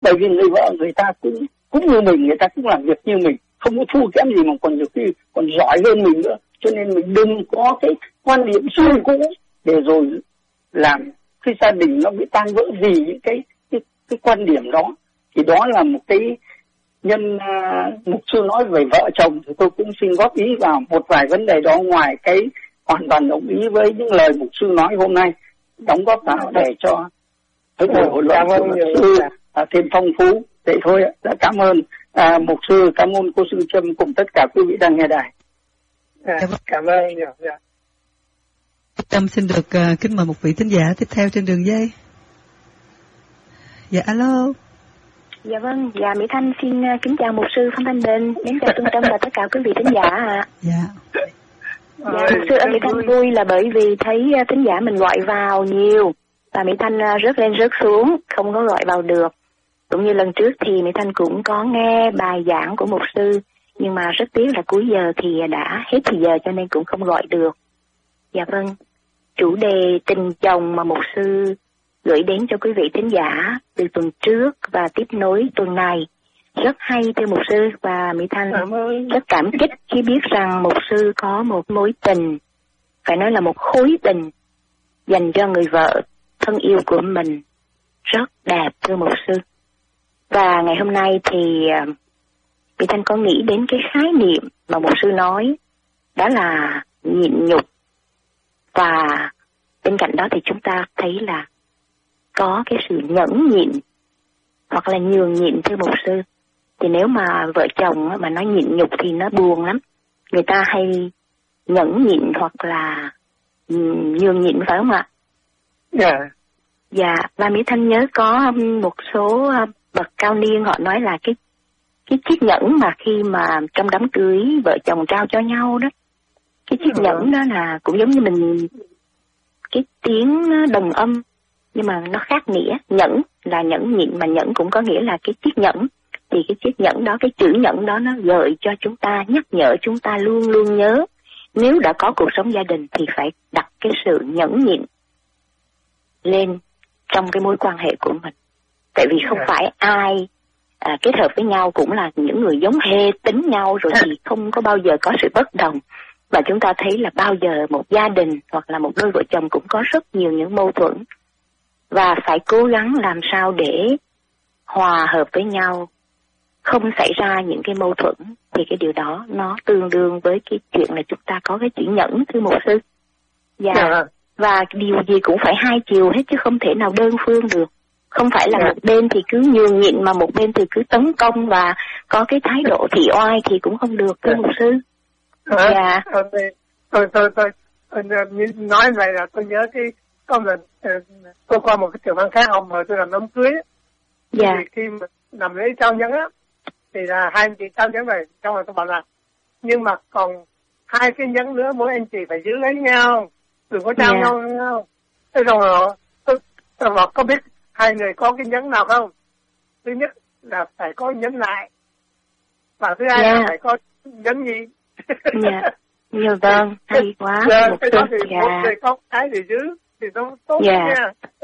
Bởi vì người vợ người ta cũng như mình, người ta cũng làm việc như mình, không có thua kém gì mà còn nhiều khi còn giỏi hơn mình nữa. Cho nên mình đừng có cái quan điểm xưa cũ để rồi làm cái gia đình nó bị tan vỡ vì những cái quan điểm đó. Thì đó là một cái nhân mục sư nói về vợ chồng, thì tôi cũng xin góp ý vào một vài vấn đề đó, ngoài cái hoàn toàn đồng ý với những lời mục sư nói hôm nay, đóng góp vào để cho cái buổi hội luận của mục sư thêm phong phú. Vậy thôi, đã cảm ơn mục sư, cảm ơn cô sư Trâm cùng tất cả quý vị đang nghe đài. Cảm ơn. Trâm xin được kính mời một vị thính giả tiếp theo trên đường dây. Dạ, alo. Dạ vâng, dạ Mỹ Thanh xin kính chào mục sư Phan Thanh Bình, đến chào Trung Tâm và tất cả quý vị thính giả ạ. Dạ. Dạ, mục sư ơi, Mỹ Thanh vui là bởi vì thấy thính giả mình gọi vào nhiều và Mỹ Thanh rớt lên rớt xuống, không có gọi vào được. Cũng như lần trước thì Mỹ Thanh cũng có nghe bài giảng của mục sư, nhưng mà rất tiếc là cuối giờ thì đã hết thì giờ cho nên cũng không gọi được. Dạ vâng, chủ đề tình chồng mà mục sư gửi đến cho quý vị thính giả từ tuần trước và tiếp nối tuần này rất hay thưa mục sư, và Mỹ Thanh rất cảm kích khi biết rằng mục sư có một mối tình, phải nói là một khối tình dành cho người vợ thân yêu của mình, rất đẹp thưa mục sư. Và ngày hôm nay thì Mỹ Thanh có nghĩ đến cái khái niệm mà mục sư nói, đó là nhịn nhục. Và bên cạnh đó thì chúng ta thấy là có cái sự nhẫn nhịn hoặc là nhường nhịn thưa mục sư. Thì nếu mà vợ chồng mà nói nhịn nhục thì nó buồn lắm. Người ta hay nhẫn nhịn hoặc là nhường nhịn, phải không ạ? Dạ. Dạ, và Mỹ Thanh nhớ có một số bậc cao niên họ nói là cái chiếc nhẫn mà khi mà trong đám cưới vợ chồng trao cho nhau đó, cái chiếc nhẫn đó là cũng giống như mình cái tiếng đồng âm, nhưng mà nó khác nghĩa. Nhẫn là nhẫn nhịn, mà nhẫn cũng có nghĩa là cái chiếc nhẫn. Thì cái chiếc nhẫn đó, cái chữ nhẫn đó nó gợi cho chúng ta, nhắc nhở chúng ta luôn luôn nhớ, nếu đã có cuộc sống gia đình thì phải đặt cái sự nhẫn nhịn lên trong cái mối quan hệ của mình. Tại vì không phải ai kết hợp với nhau cũng là những người giống hệt tính nhau rồi thì không có bao giờ có sự bất đồng. Và chúng ta thấy là bao giờ một gia đình hoặc là một đôi vợ chồng cũng có rất nhiều những mâu thuẫn. Và phải cố gắng làm sao để hòa hợp với nhau, không xảy ra những cái mâu thuẫn. Thì cái điều đó nó tương đương với cái chuyện là chúng ta có cái chữ nhẫn thưa mục sư. Dạ. Và điều gì cũng phải hai chiều hết chứ không thể nào đơn phương được. Không phải là một bên thì cứ nhường nhịn mà một bên thì cứ tấn công và có cái thái độ thị oai thì cũng không được thưa mục sư. Dạ. Tôi nói vậy là tôi nhớ cái có lần tôi qua một cái tiểu bang khác hôm mà tôi làm đám cưới. Dạ. Thì khi mà nằm lấy trao nhẫn á thì là hai anh chị trao nhẫn rồi, xong rồi tôi bảo là nhưng mà còn hai cái nhẫn nữa mỗi anh chị phải giữ lấy nhau, đừng có trao nhau nhau. Thế rồi tôi bảo có biết hai người có cái nhẫn nào không? Thứ nhất là phải có nhẫn lại, và thứ hai là phải có nhẫn nhịn. Nhiều vâng, hay quá. Cái đó thì một người có cái để giữ thì nó tốt nha.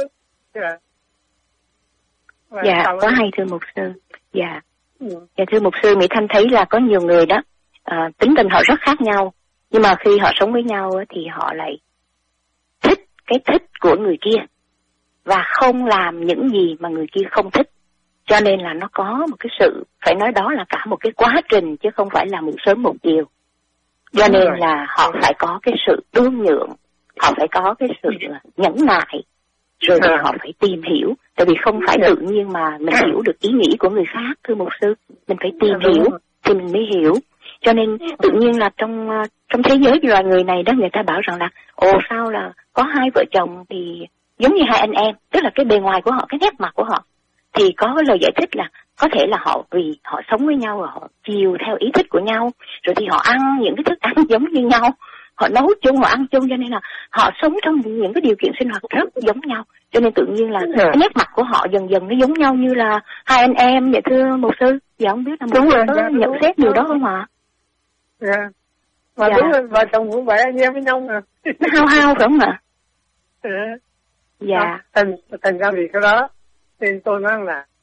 Dạ, quá hay thưa mục sư. Dạ. Dạ thưa mục sư, Mỹ Thanh thấy là có nhiều người đó tính tình họ rất khác nhau, nhưng mà khi họ sống với nhau thì họ lại thích cái thích của người kia và không làm những gì mà người kia không thích. Cho nên là nó có một cái sự, phải nói đó là cả một cái quá trình chứ không phải là một sớm một chiều. Cho nên là họ phải có cái sự tương nhượng, họ phải có cái sự nhẫn nại, rồi họ phải tìm hiểu. Tại vì không phải tự nhiên mà mình hiểu được ý nghĩ của người khác thưa mục sư. Mình phải tìm hiểu thì mình mới hiểu. Cho nên tự nhiên là trong thế giới loài người này đó, người ta bảo rằng là sao là có hai vợ chồng thì giống như hai anh em, tức là cái bề ngoài của họ, cái nét mặt của họ. Thì có lời giải thích là có thể là họ vì họ sống với nhau và họ chiều theo ý thích của nhau, rồi thì họ ăn những cái thức ăn giống như nhau, họ nấu chung, họ ăn chung, cho nên là họ sống trong những cái điều kiện sinh hoạt rất giống nhau. Cho nên tự nhiên là cái nét mặt của họ dần dần nó giống nhau như là hai anh em vậy thưa mục sư. Dạ không biết là mục sư có nhận xét điều đó không ạ? Dạ. Mà đúng là vợ chồng cũng vậy, anh em với nhau mà. Nó hao phải không ạ? Dạ. Thành ra vì cái đó nên tôi nói là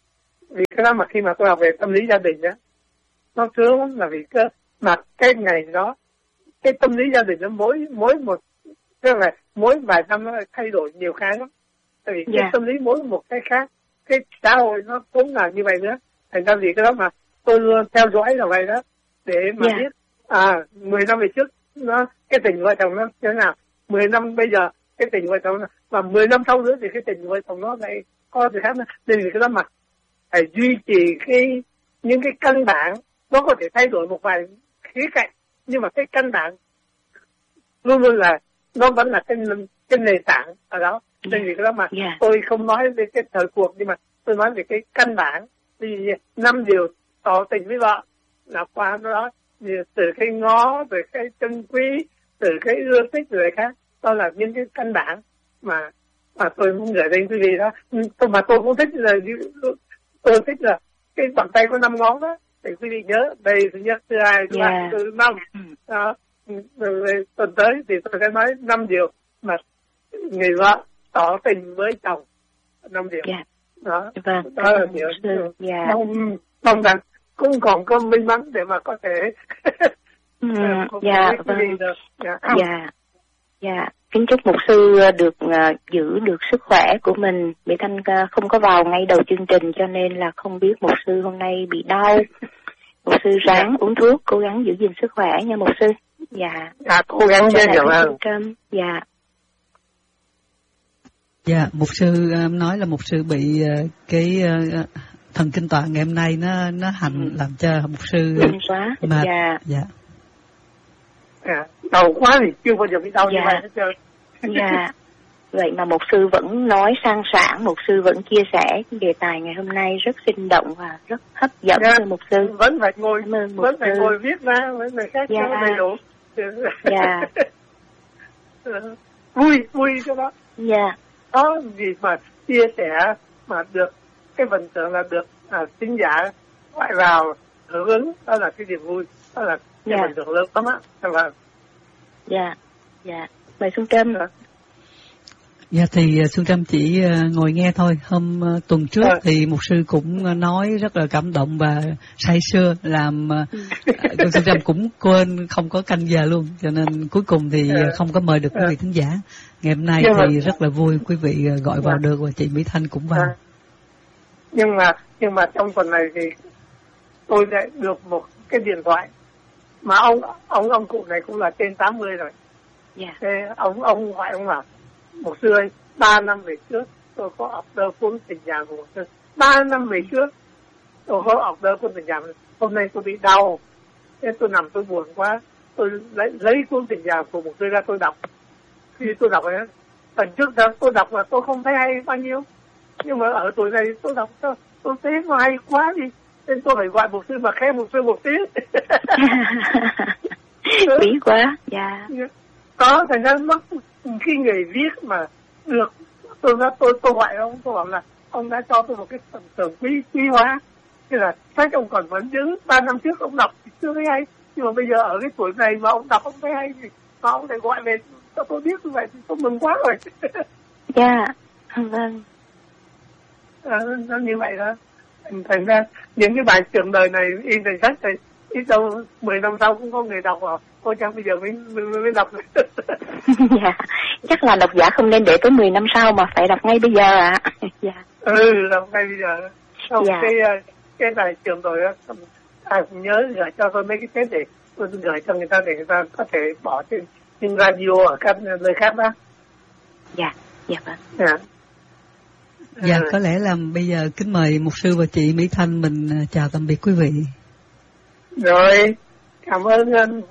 vì cái đó mà khi mà tôi học về tâm lý gia đình á, nó sướng lắm, là vì mà cái ngày đó cái tâm lý gia đình nó mỗi một, tức là mỗi vài năm nó thay đổi nhiều cái lắm. Tại vì cái tâm lý mỗi một cái khác, cái xã hội nó cũng là như vậy nữa. Thành ra vì cái đó mà tôi luôn theo dõi là vậy đó, để mà biết 10 năm về trước nó cái tình vợ chồng nó như thế nào, 10 năm bây giờ cái tình vợ chồng nó, và 10 năm sau nữa thì cái tình vợ chồng nó lại có gì khác nữa. Nên vì cái đó mà phải duy trì những cái căn bản, nó có thể thay đổi một vài khía cạnh, nhưng mà cái căn bản luôn luôn là nó vẫn là cái nền tảng ở đó. Nên vì cái đó mà tôi không nói về cái thời cuộc, nhưng mà tôi nói về cái căn bản. Vì 5 điều tỏ tình với vợ là qua đó, từ cái ngó, từ cái trân quý, từ cái ưa thích, từ cái khác, đó là những cái căn bản mà tôi muốn gửi đến quý vị đó. Mà tôi cũng thích là tôi thích là cái bàn tay có 5 ngón đó, thì quý vị nhớ đây, thứ nhất, thứ hai, thứ ba, thứ năm đó. Rồi tuần tới thì tôi sẽ nói 5 điều mà người vợ tỏ tình với chồng, 5 điều đó. Đó là điều mong rằng cũng còn có may mắn để mà có thể kính chúc mục sư được giữ được sức khỏe của mình. Mỹ Thanh không có vào ngay đầu chương trình cho nên là không biết mục sư hôm nay bị đau. Mục sư ráng uống thuốc, cố gắng giữ gìn sức khỏe nha mục sư. Cố gắng nha. Mục sư nói là mục sư bị cái thần kinh tọa ngày hôm nay nó hành làm cho mục sư mệt. Đau quá thì chưa bao giờ bị đau như vậy hết trơn. Vậy mà mục sư vẫn nói sang sảng, mục sư vẫn chia sẻ cái đề tài ngày hôm nay rất sinh động và rất hấp dẫn thưa mục sư. Vẫn phải ngồi viết ra với người khác cho đầy đủ. Vui cho đó. Đó vì mà chia sẻ mà được cái phần thưởng là được thính giả gọi vào hưởng ứng, đó là cái niềm vui, đó là cái phần thưởng lớn lắm á. Mời Xuân Trâm. Thì Xuân Trâm chỉ ngồi nghe thôi. Hôm tuần trước thì mục sư cũng nói rất là cảm động và say sưa, làm Xuân Trâm cũng quên không có canh giờ luôn, cho nên cuối cùng thì không có mời được quý vị thính giả. Ngày hôm nay thì rất là vui quý vị gọi vào được, và chị Mỹ Thanh cũng vào. Nhưng mà trong tuần này thì tôi lại được một cái điện thoại mà ông cụ này cũng là trên 80 rồi. Thế ông gọi ông bảo: "Mục sư ơi, 3 năm về trước tôi có order cuốn tình cảm của mục sư. 3 năm về trước tôi có order cuốn tình cảm. Hôm nay tôi bị đau, thế tôi nằm tôi buồn quá, tôi lấy cuốn tình cảm của mục sư ra tôi đọc. Khi tôi đọc ấy, lần trước đó tôi đọc là tôi không thấy hay bao nhiêu, nhưng mà ở tuổi này tôi đọc tôi thấy nó hay quá đi, nên tôi phải gọi mục sư mà khen mục sư một tiếng." Quý quá. Đó, thành ra khi người viết mà được, tôi gọi ông, tôi bảo là ông đã cho tôi một cái phần thưởng quý hóa. Thế là sách ông còn vẫn giữ, 3 năm trước ông đọc thì chưa thấy hay, nhưng mà bây giờ ở cái tuổi này mà ông đọc ông thấy hay thì mà ông lại gọi về cho tôi biết như vậy thì tôi mừng quá rồi. Vâng. Nó như vậy đó. Thành ra những cái bài trường đời này in thành sách thì ít đâu 10 năm sau cũng có người đọc vào. Ôi chăng bây giờ mới đọc. Chắc là độc giả không nên để tới 10 năm sau mà phải đọc ngay bây giờ ạ. Đọc ngay bây giờ. Không, cái này trường đời đó, ai cũng nhớ gửi cho tôi mấy cái tết để tôi gửi cho người ta để người ta có thể bỏ trên radio ở các nơi khác đó. Vâng. Có lẽ là bây giờ kính mời mục sư và chị Mỹ Thanh mình chào tạm biệt quý vị. Rồi, cảm ơn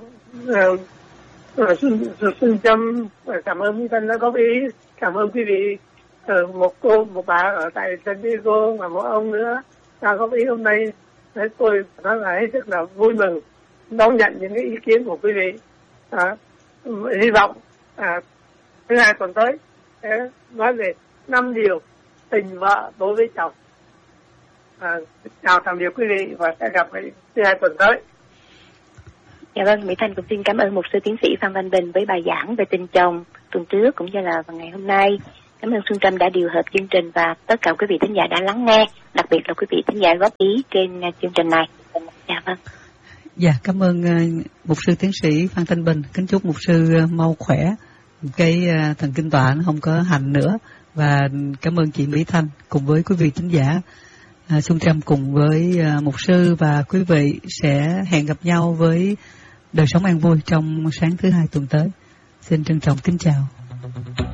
Xuân Trâm, cảm ơn Mỹ Thanh đã góp ý, cảm ơn quý vị, một bà ở tại San Diego và một ông nữa đã góp ý hôm nay. Đấy, tôi nói là hết sức là vui mừng đón nhận những cái ý kiến của quý vị. Hy vọng thứ hai tuần tới sẽ nói về 5 điều tình vợ đối với chồng. Chào tạm biệt quý vị và sẽ gặp lại thứ hai tuần tới. Vâng, Mỹ Thanh cũng xin cảm ơn mục sư tiến sĩ Phan Văn Bình với bài giảng về tình chồng tuần trước cũng như là vào ngày hôm nay. Cảm ơn Xuân Trâm đã điều hợp chương trình và tất cả quý vị thính giả đã lắng nghe, đặc biệt là quý vị thính giả góp ý trên chương trình này. Dạ vâng. Dạ, cảm ơn mục sư tiến sĩ Phan Thanh Bình. Kính chúc mục sư mau khỏe, cái thần kinh tọa nó không có hành nữa. Và cảm ơn chị Mỹ Thanh cùng với quý vị thính giả. Xuân Trâm cùng với mục sư và quý vị sẽ hẹn gặp nhau với Đời Sống An Vui trong sáng thứ Hai tuần tới. Xin trân trọng kính chào.